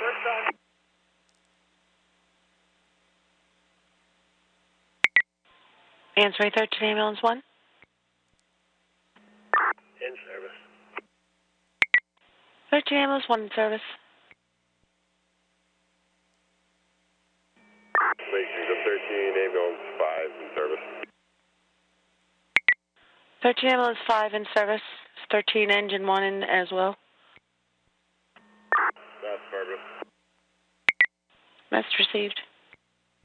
Answering 13 ambulance 1. In service. 13 ambulance 1 in service. Matrix of 13, ambulance 5 in service. 13 ambulance 5 in service. 13 engine 1 in as well. That's service. Message received.